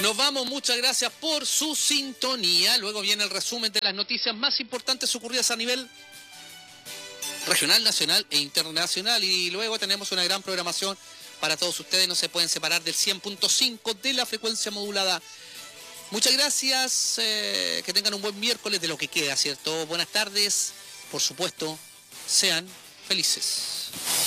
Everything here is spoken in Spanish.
Nos vamos, muchas gracias por su sintonía. Luego viene el resumen de las noticias más importantes ocurridas a nivel regional, nacional e internacional. Y luego tenemos una gran programación para todos ustedes. No se pueden separar del 100.5 de la frecuencia modulada. Muchas gracias, que tengan un buen miércoles de lo que queda, ¿cierto? Buenas tardes, por supuesto, sean felices.